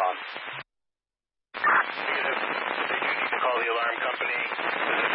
Negative. Did you need to call the alarm company?